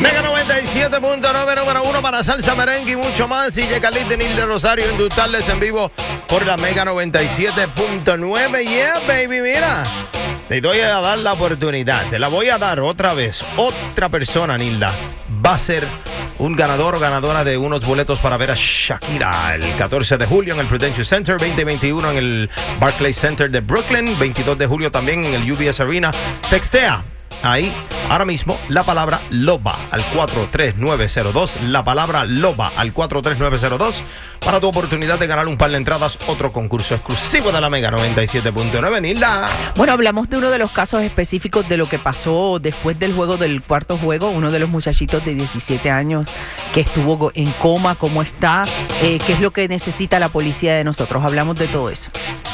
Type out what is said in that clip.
Mega 97.9, número 1 para salsa, merengue y mucho más. Y Carlita y Nilda Rosario inductarles en vivo por la Mega 97.9. Yeah, baby, mira. Te voy a dar la oportunidad. Te la voy a dar otra vez. Otra persona, Nilda, va a ser un ganador o ganadora de unos boletos para ver a Shakira el 14 de julio en el Prudential Center, 2021 en el Barclays Center de Brooklyn, 22 de julio también en el UBS Arena. Textea ahí ahora mismo la palabra Loba al 43902, la palabra Loba al 43902 para tu oportunidad de ganar un par de entradas, otro concurso exclusivo de la Mega 97.9. Nilda. Bueno, hablamos de uno de los casos específicos de lo que pasó después del juego del cuarto juego, uno de los muchachitos de 17 años que estuvo en coma, cómo está, qué es lo que necesita la policía de nosotros. Hablamos de todo eso.